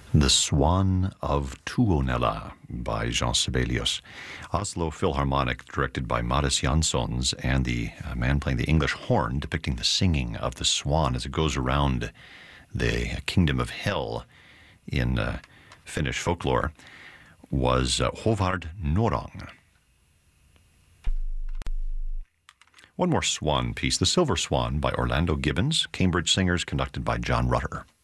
The Swan of Tuonela by Jean Sibelius. Oslo Philharmonic, directed by Mattis Janssons, and the man playing the English horn, depicting the singing of the swan as it goes around the kingdom of hell in Finnish folklore, was Håvard Norrang. One more swan piece, The Silver Swan by Orlando Gibbons, Cambridge Singers, conducted by John Rutter.